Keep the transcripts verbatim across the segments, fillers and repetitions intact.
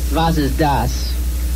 Was ist das?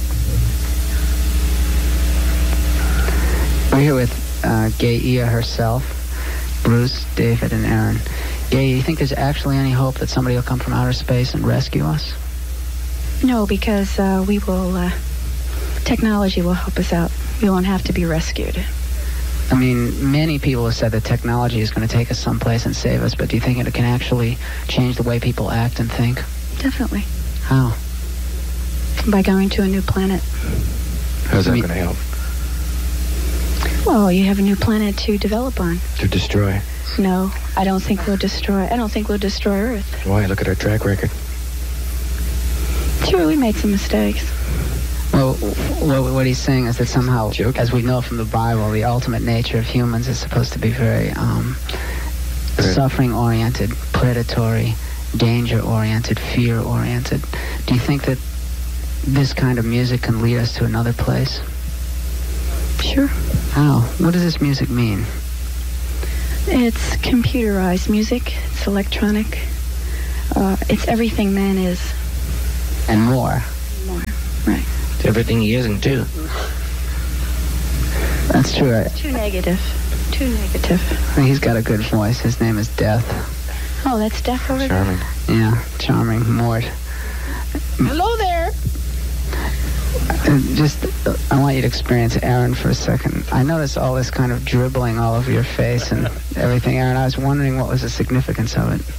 We're here with uh, Gaia herself, Bruce, David, and Aaron. Gaia, you think there's actually any hope that somebody will come from outer space and rescue us? No, because uh, we will, uh, technology will help us out. We won't have to be rescued. I mean, many people have said that technology is going to take us someplace and save us, but do you think it can actually change the way people act and think? Definitely. How? By going to a new planet. How's that I mean- going to help? Well, you have a new planet to develop on. To destroy? No, I don't think we'll destroy. I don't think we'll destroy Earth. Why? Look at our track record. Sure, we made some mistakes. Well, what, what he's saying is that somehow, Joking. as we know from the Bible, the ultimate nature of humans is supposed to be very um, Right. suffering-oriented, predatory, danger-oriented, fear-oriented. Do you think that this kind of music can lead us to another place? Sure. How? What does this music mean? It's computerized music. It's electronic. Uh, it's everything man is. And more. More. Right. It's everything he isn't, too. That's true. I, Too negative. Too negative. I think he's got a good voice. His name is Death. Oh, that's Death over there. Charming. Yeah, charming. Mort. Hello there. Uh, Just, uh, I want you to experience Aaron for a second. I noticed all this kind of dribbling all over your face and everything, Aaron. I was wondering what was the significance of it.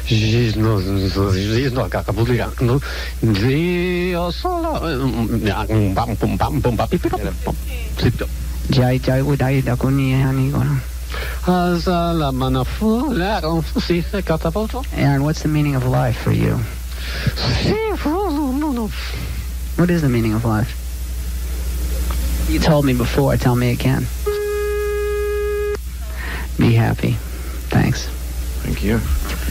Jai Jai Udai Dakuni Hanigona. Aaron, what's the meaning of life for you? What is the meaning of life? You told me before. Tell me again. Be happy. Thanks. Thank you.